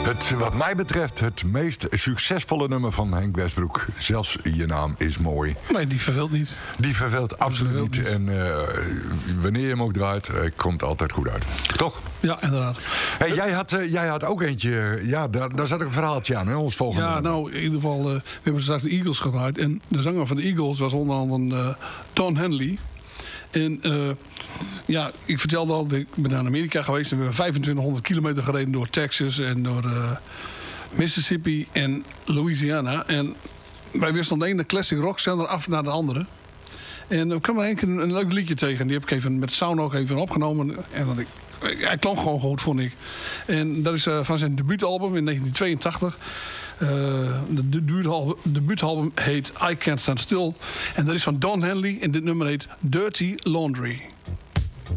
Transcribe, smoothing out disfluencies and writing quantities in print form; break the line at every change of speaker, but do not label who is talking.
Wat mij betreft het meest succesvolle nummer van Henk Westbroek. Zelfs Je Naam Is Mooi.
Nee, die verveelt niet.
Die verveelt absoluut niet. En wanneer je hem ook draait, komt altijd goed uit. Toch?
Ja, inderdaad.
Hey, jij had ook eentje. Ja, daar zat een verhaaltje aan, hè, ons volgende nummer.
Nou, in ieder geval, we hebben straks de Eagles gedraaid. En de zanger van de Eagles was onder andere Don Henley. En ik vertelde al, ik ben naar Amerika geweest en we hebben 2500 kilometer gereden door Texas en door Mississippi en Louisiana. En wij wisten van de ene classic rock zender af naar de andere. En ik kwam er een leuk liedje tegen. Die heb ik even met sound ook even opgenomen. En hij klonk gewoon goed, vond ik. En dat is van zijn debuutalbum in 1982. De debuutalbum heet I Can't Stand Still. En dat is van Don Henley en dit nummer heet Dirty Laundry.